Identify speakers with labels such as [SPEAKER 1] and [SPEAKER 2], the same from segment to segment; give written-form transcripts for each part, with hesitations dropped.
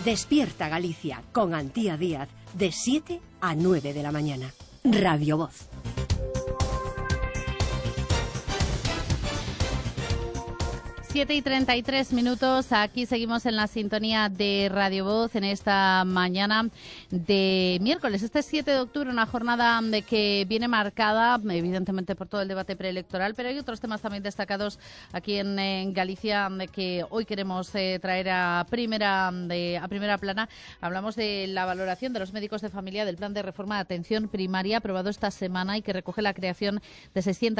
[SPEAKER 1] Despierta Galicia con Antía Díaz de 7 a 9 de la mañana. Radio Voz.
[SPEAKER 2] Siete y 33 minutos, aquí seguimos en la sintonía de Radio Voz en esta mañana de miércoles. Este es 7 de octubre, una jornada de que viene marcada evidentemente por todo el debate preelectoral, pero hay otros temas también destacados aquí en Galicia de que hoy queremos traer a primera plana. Hablamos de la valoración de los médicos de familia del Plan de Reforma de Atención Primaria aprobado esta semana y que recoge la creación de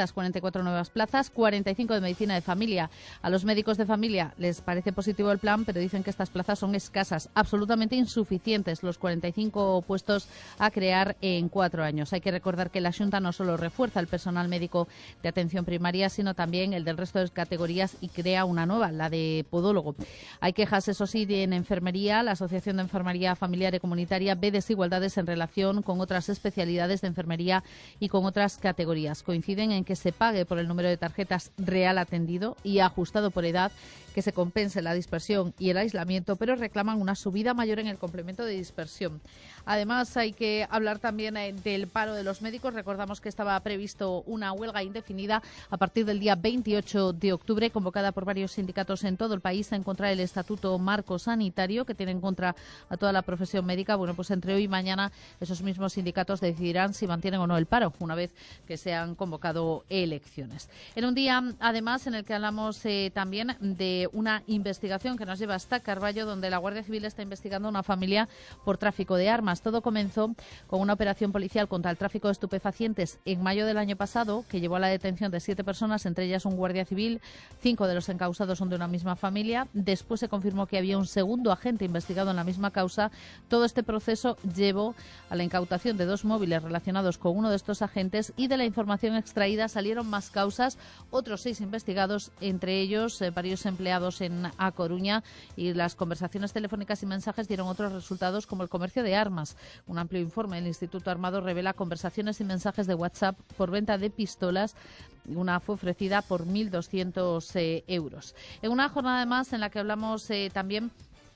[SPEAKER 2] 644 nuevas plazas, 45 de Medicina de Familia. A los médicos de familia les parece positivo el plan, pero dicen que estas plazas son escasas, absolutamente insuficientes, los 45 puestos a crear en 4 años. Hay que recordar que la Xunta no solo refuerza el personal médico de atención primaria, sino también el del resto de categorías y crea una nueva, la de podólogo. Hay quejas, eso sí, en enfermería. La Asociación de Enfermería Familiar y Comunitaria ve desigualdades en relación con otras especialidades de enfermería y con otras categorías. Coinciden en que se pague por el número de tarjetas real atendido y ajustado por edad, que se compense la dispersión y el aislamiento, pero reclaman una subida mayor en el complemento de dispersión. Además, hay que hablar también del paro de los médicos. Recordamos que estaba previsto una huelga indefinida a partir del día 28 de octubre, convocada por varios sindicatos en todo el país en contra del Estatuto Marco Sanitario, que tiene en contra a toda la profesión médica. Bueno, pues entre hoy y mañana esos mismos sindicatos decidirán si mantienen o no el paro, una vez que se han convocado elecciones. En un día, además, en el que hablamos también de una investigación que nos lleva hasta Carballo, donde la Guardia Civil está investigando a una familia por tráfico de armas. Todo comenzó con una operación policial contra el tráfico de estupefacientes en mayo del año pasado, que llevó a la detención de 7 personas, entre ellas un guardia civil. 5 de los encausados son de una misma familia. Después se confirmó que había un segundo agente investigado en la misma causa. Todo este proceso llevó a la incautación de 2 móviles relacionados con uno de estos agentes, y de la información extraída salieron más causas, otros 6 investigados, entre ellos varios empleados en A Coruña, y las conversaciones telefónicas y mensajes dieron otros resultados, como el comercio de armas. Un amplio informe del Instituto Armado revela conversaciones y mensajes de WhatsApp por venta de pistolas. Una fue ofrecida por 1.200 euros. En una jornada más en la que hablamos también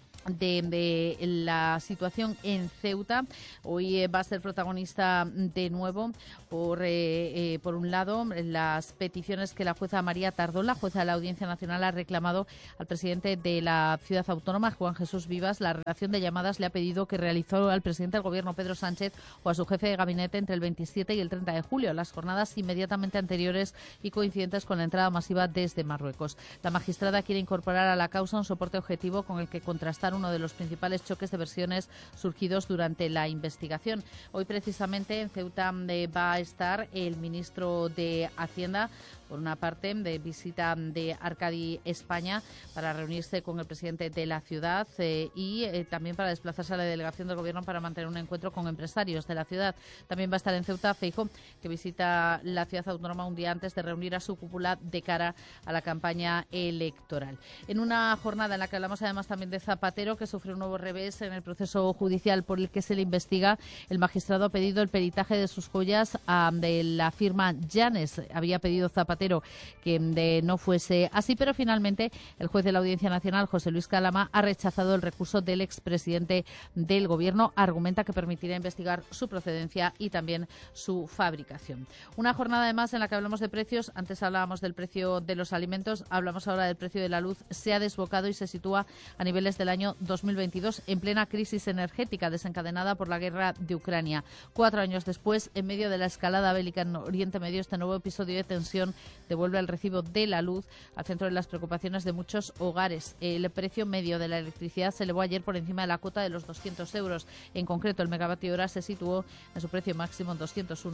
[SPEAKER 2] de la situación en Ceuta. Hoy va a ser protagonista de nuevo por un lado las peticiones que la jueza María Tardón, la jueza de la Audiencia Nacional, ha reclamado al presidente de la ciudad autónoma, Juan Jesús Vivas. La redacción de llamadas le ha pedido que realizó al presidente del gobierno, Pedro Sánchez, o a su jefe de gabinete entre el 27 y el 30 de julio, las jornadas inmediatamente anteriores y coincidentes con la entrada masiva desde Marruecos. La magistrada quiere incorporar a la causa un soporte objetivo con el que contrastar uno de los principales choques de versiones surgidos durante la investigación. Hoy precisamente en Ceuta va a estar el ministro de Hacienda, por una parte, de visita de Arcadi, España, para reunirse con el presidente de la ciudad y también para desplazarse a la delegación del Gobierno para mantener un encuentro con empresarios de la ciudad. También va a estar en Ceuta Feijóo, que visita la ciudad autónoma un día antes de reunir a su cúpula de cara a la campaña electoral. En una jornada en la que hablamos además también de Zapatero, que sufre un nuevo revés en el proceso judicial por el que se le investiga. El magistrado ha pedido el peritaje de sus joyas de la firma Llanes. Había pedido Zapatero que no fuese así, pero finalmente el juez de la Audiencia Nacional, José Luis Calama, ha rechazado el recurso del expresidente del Gobierno. Argumenta que permitirá investigar su procedencia y también su fabricación. Una jornada además en la que hablamos de precios. Antes hablábamos del precio de los alimentos, hablamos ahora del precio de la luz. Se ha desbocado y se sitúa a niveles del año 2022, en plena crisis energética desencadenada por la guerra de Ucrania. 4 años después, en medio de la escalada bélica en Oriente Medio, este nuevo episodio de tensión devuelve el recibo de la luz al centro de las preocupaciones de muchos hogares. El precio medio de la electricidad se elevó ayer por encima de la cota de los 200 euros. En concreto, el megavatio hora se situó en su precio máximo en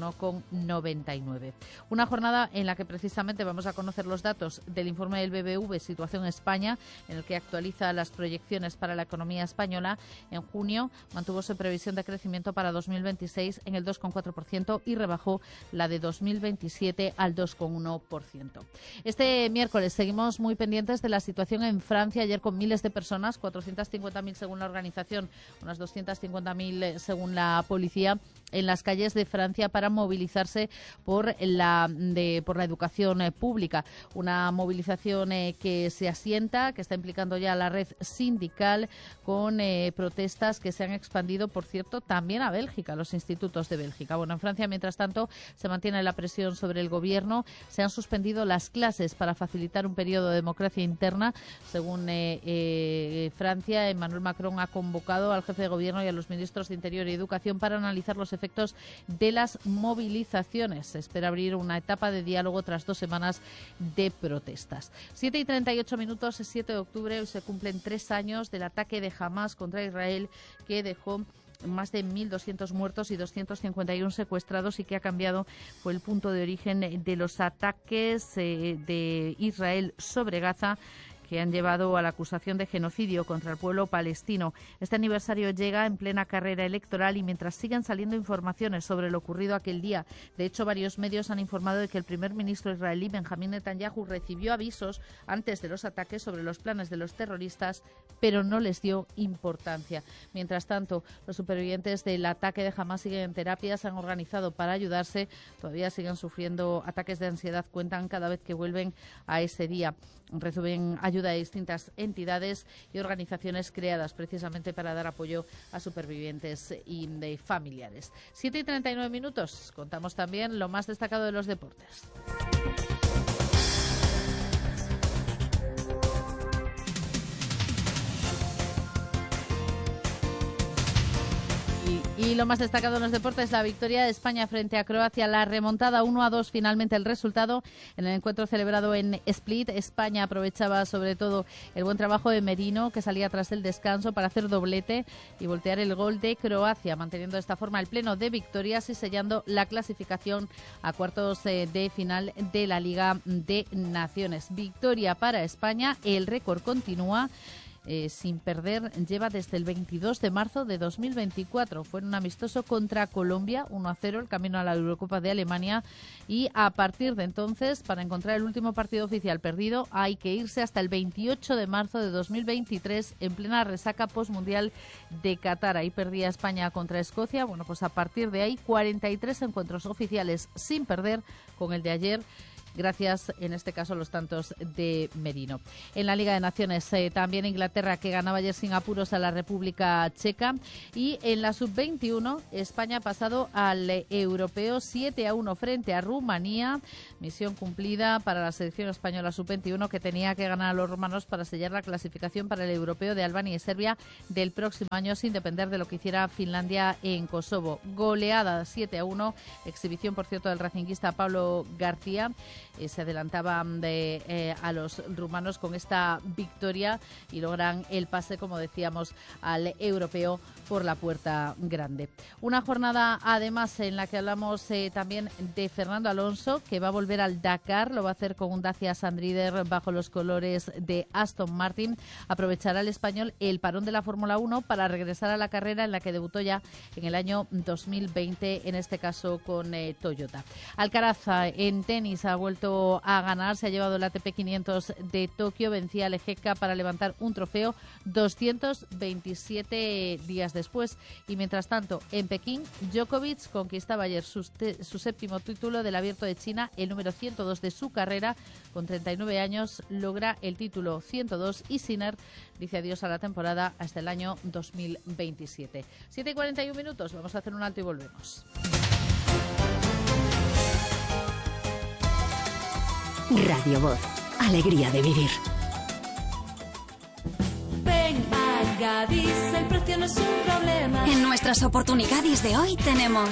[SPEAKER 2] 201,99. Una jornada en la que precisamente vamos a conocer los datos del informe del BBV Situación España, en el que actualiza las proyecciones para la economía española. En junio mantuvo su previsión de crecimiento para 2026 en el 2,4% y rebajó la de 2027 al 2,1%. Este miércoles seguimos muy pendientes de la situación en Francia. Ayer, con miles de personas, 450.000 según la organización, unas 250.000 según la policía, en las calles de Francia para movilizarse por la educación pública. Una movilización que se asienta, que está implicando ya a la red sindical, con protestas que se han expandido, por cierto, también a Bélgica, a los institutos de Bélgica. Bueno, en Francia, mientras tanto, se mantiene la presión sobre el gobierno. Se han suspendido las clases para facilitar un periodo de democracia interna. Según Francia, Emmanuel Macron ha convocado al jefe de gobierno y a los ministros de Interior y Educación para analizar los efectos de las movilizaciones. Se espera abrir una etapa de diálogo tras 2 semanas de protestas. 7:38 minutos, 7 de octubre, hoy se cumplen 3 años del ataque de Hamás contra Israel, que dejó más de 1.200 muertos y 251 secuestrados, y que ha cambiado, fue el punto de origen de los ataques de Israel sobre Gaza, que han llevado a la acusación de genocidio contra el pueblo palestino. Este aniversario llega en plena carrera electoral y mientras siguen saliendo informaciones sobre lo ocurrido aquel día. De hecho, varios medios han informado de que el primer ministro israelí, Benjamín Netanyahu, recibió avisos antes de los ataques sobre los planes de los terroristas, pero no les dio importancia. Mientras tanto, los supervivientes del ataque de Hamás siguen en terapia, se han organizado para ayudarse, todavía siguen sufriendo ataques de ansiedad, cuentan cada vez que vuelven a ese día. Reciben ayuda de distintas entidades y organizaciones creadas precisamente para dar apoyo a supervivientes y de familiares. 7:39 minutos. Contamos también lo más destacado de los deportes. Y lo más destacado en los deportes, la victoria de España frente a Croacia, la remontada 1-2, finalmente el resultado en el encuentro celebrado en Split. España aprovechaba sobre todo el buen trabajo de Merino, que salía tras el descanso para hacer doblete y voltear el gol de Croacia, manteniendo de esta forma el pleno de victorias y sellando la clasificación a cuartos de final de la Liga de Naciones. Victoria para España, el récord continúa. Sin perder, lleva desde el 22 de marzo de 2024. Fue en un amistoso contra Colombia, 1-0, el camino a la Eurocopa de Alemania, y a partir de entonces, para encontrar el último partido oficial perdido, hay que irse hasta el 28 de marzo de 2023, en plena resaca postmundial de Qatar. Ahí perdía España contra Escocia. Bueno, pues a partir de ahí, 43 encuentros oficiales sin perder, con el de ayer, gracias en este caso a los tantos de Merino. En la Liga de Naciones también Inglaterra, que ganaba ayer sin apuros a la República Checa, y en la sub-21 España ha pasado al europeo 7-1 frente a Rumanía, misión cumplida para la selección española sub-21, que tenía que ganar a los rumanos para sellar la clasificación para el europeo de Albania y Serbia del próximo año, sin depender de lo que hiciera Finlandia en Kosovo. Goleada 7-1, exhibición por cierto del racinguista Pablo García. Se adelantaban a los rumanos con esta victoria y logran el pase, como decíamos, al europeo por la puerta grande. Una jornada además en la que hablamos también de Fernando Alonso, que va a volver al Dakar, lo va a hacer con un Dacia Sandrider bajo los colores de Aston Martin. Aprovechará el español el parón de la Fórmula 1 para regresar a la carrera en la que debutó ya en el año 2020, en este caso con Toyota. Alcaraz en tenis ha vuelto a ganar, se ha llevado el ATP 500 de Tokio, vencía a Lejeka para levantar un trofeo 227 días después. Y mientras tanto, en Pekín, Djokovic conquistaba ayer su séptimo título del Abierto de China, el número 102 de su carrera. Con 39 años logra el título 102 y Sinner dice adiós a la temporada hasta el año 2027. 7:41 minutos, vamos a hacer un alto y volvemos.
[SPEAKER 1] Radio Voz, alegría de vivir.
[SPEAKER 3] Ven a Gadis, el precio no es un problema.
[SPEAKER 4] En nuestras oportunidades de hoy tenemos